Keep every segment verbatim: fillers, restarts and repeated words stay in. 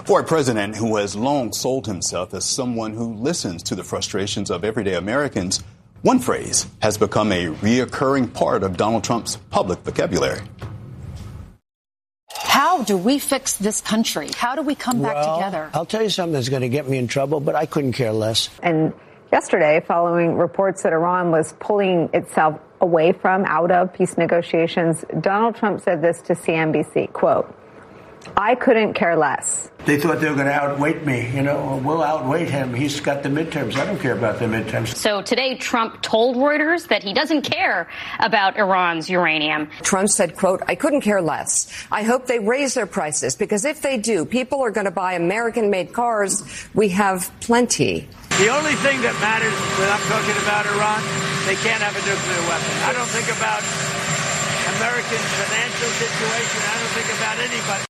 For a president who has long sold himself as someone who listens to the frustrations of everyday Americans, one phrase has become a reoccurring part of Donald Trump's public vocabulary. How do we fix this country? How do we come back well, together? I'll tell you something that's going to get me in trouble, but I couldn't care less. And yesterday, following reports that Iran was pulling itself away from, out of peace negotiations, Donald Trump said this to C N B C, quote, "I couldn't care less." They thought they were going to outweight me. You know, we'll outweight him. He's got the midterms. I don't care about the midterms. So today, Trump told Reuters that he doesn't care about Iran's uranium. Trump said, quote, "I couldn't care less. I hope they raise their prices, because if they do, people are going to buy American-made cars. We have plenty." The only thing that matters when I'm talking about Iran, they can't have a nuclear weapon. I don't think about American financial situation. I don't think about anybody.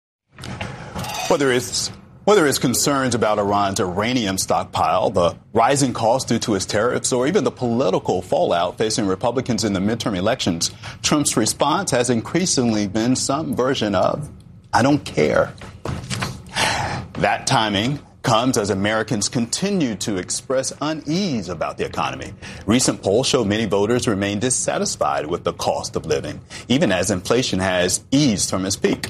Whether it's whether it's concerns about Iran's uranium stockpile, the rising cost due to its tariffs, or even the political fallout facing Republicans in the midterm elections, Trump's response has increasingly been some version of, "I don't care." That timing comes as Americans continue to express unease about the economy. Recent polls show many voters remain dissatisfied with the cost of living, even as inflation has eased from its peak.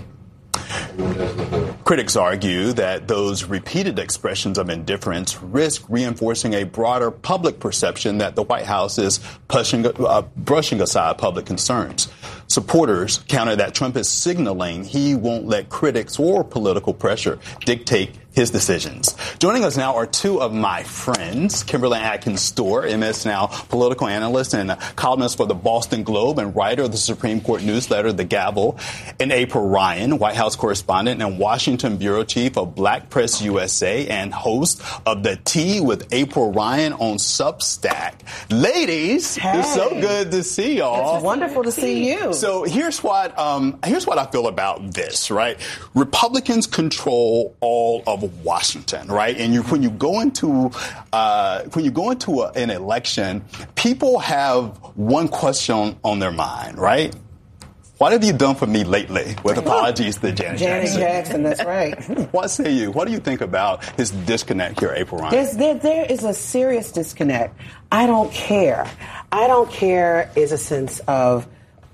Critics argue that those repeated expressions of indifference risk reinforcing a broader public perception that the White House is pushing, uh, brushing aside public concerns. Supporters counter that Trump is signaling he won't let critics or political pressure dictate his decisions. Joining us now are two of my friends, Kimberly Atkins-Stohr, M S Now political analyst and columnist for the Boston Globe and writer of the Supreme Court newsletter, The Gavel, and April Ryan, White House correspondent and Washington bureau chief of Black Press U S A and host of The Tea with April Ryan on Substack. Ladies, hey. It's so good to see y'all. It's wonderful to see you. So here's what um, here's what I feel about this, right? Republicans control all of Washington, right? And you, when you go into uh, when you go into a, an election, people have one question on their mind, right? What have you done for me lately? With apologies to Janet, Janet Jackson. Jackson, that's right. What say you? What do you think about his disconnect here, April Ryan? There's, there, there is a serious disconnect. I don't care. I don't care is a sense of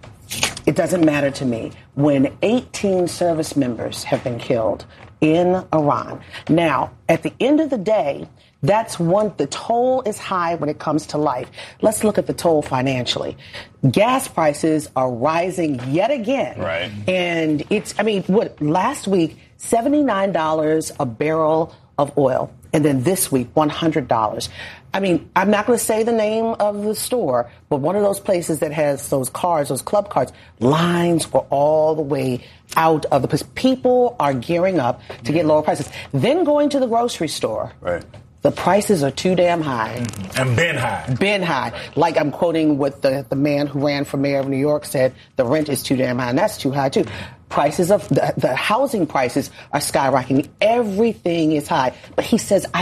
it doesn't matter to me when eighteen service members have been killed in Iran. Now, at the end of the day, that's one, the toll is high when it comes to life. Let's look at the toll financially. Gas prices are rising yet again. Right. And it's, I mean, what, last week, seventy-nine dollars a barrel of oil. And then this week, one hundred dollars. I mean, I'm not going to say the name of the store, but one of those places that has those cars, those club cars, lines were all the way out of the place. People are gearing up to get lower prices. Then going to the grocery store. Right. The prices are too damn high. And been high. Been high. Like I'm quoting what the, the man who ran for mayor of New York said, the rent is too damn high, and that's too high, too. Prices of the, the housing prices are skyrocketing. Everything is high. But he says, I